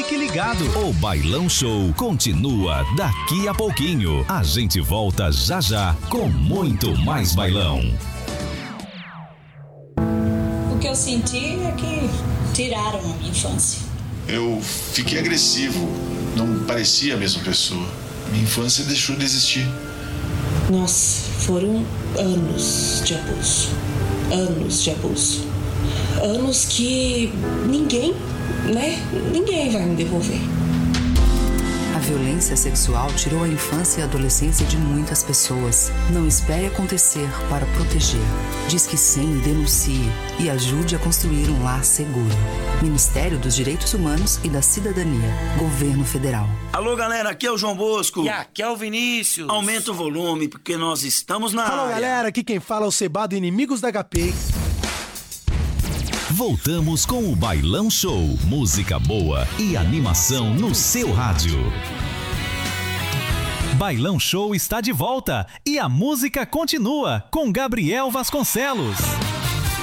Fique ligado. O Bailão Show continua daqui a pouquinho. A gente volta já já com muito mais bailão. O que eu senti é que tiraram a minha infância. Eu fiquei agressivo, não parecia a mesma pessoa. Minha infância deixou de existir. Nossa, foram anos de abuso. Anos de abuso. Anos que ninguém vai me devolver. A violência sexual tirou a infância e a adolescência de muitas pessoas. Não espere acontecer para proteger. Diz que sim, denuncie e ajude a construir um lar seguro. Ministério dos Direitos Humanos e da Cidadania. Governo Federal. Alô, galera, aqui é o João Bosco. E aqui é o Vinícius. Aumenta o volume, porque nós estamos na área. Alô, galera, aqui quem fala é o Seba do Inimigos da HP. Voltamos com o Bailão Show. Música boa e animação no seu rádio. Bailão Show está de volta e a música continua com Gabriel Vasconcelos.